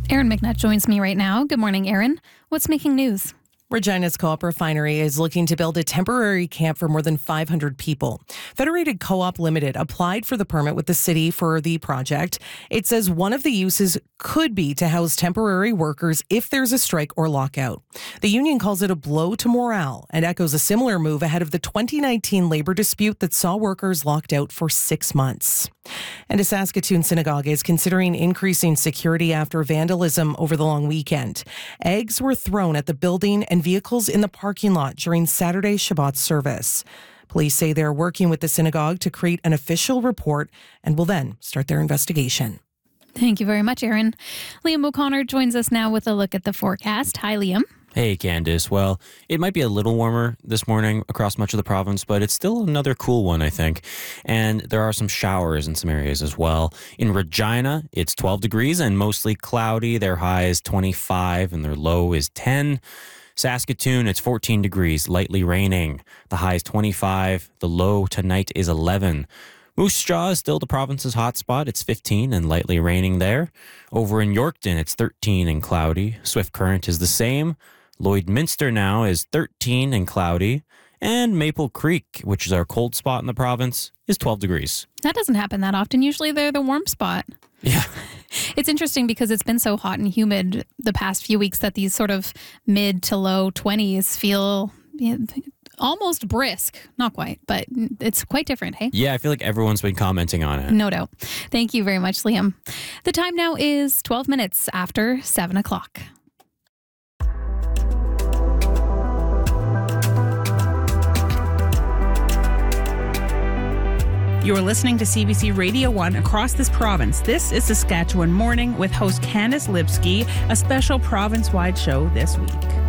Erin McNutt joins me right now. Good morning, Erin. What's making news? Regina's Co-op Refinery is looking to build a temporary camp for more than 500 people. Federated Co-op Limited applied for the permit with the city for the project. It says one of the uses could be to house temporary workers if there's a strike or lockout. The union calls it a blow to morale and echoes a similar move ahead of the 2019 labor dispute that saw workers locked out for 6 months. And a Saskatoon synagogue is considering increasing security after vandalism over the long weekend. Eggs were thrown at the building and vehicles in the parking lot during Saturday Shabbat service. Police say they're working with the synagogue to create an official report and will then start their investigation. Thank you very much, Erin. Liam O'Connor joins us now with a look at the forecast. Hi, Liam. Hey, Candice. Well, it might be a little warmer this morning across much of the province, but it's still another cool one, I think. And there are some showers in some areas as well. In Regina, it's 12 degrees and mostly cloudy. Their high is 25 and their low is 10. Saskatoon, it's 14 degrees, lightly raining. The high is 25. The low tonight is 11. Moose Jaw is still the province's hotspot. It's 15 and lightly raining there. Over in Yorkton, it's 13 and cloudy. Swift Current is the same. Lloydminster now is 13 and cloudy. And Maple Creek, which is our cold spot in the province, is 12 degrees. That doesn't happen that often. Usually they're the warm spot. Yeah. It's interesting because it's been so hot and humid the past few weeks that these sort of mid to low 20s feel almost brisk. Not quite, but it's quite different, hey? Yeah, I feel like everyone's been commenting on it. No doubt. Thank you very much, Liam. The time now is 12 minutes after 7 o'clock. You're listening to CBC Radio 1 across this province. This is Saskatchewan Morning with host Candice Lipsky, a special province-wide show this week.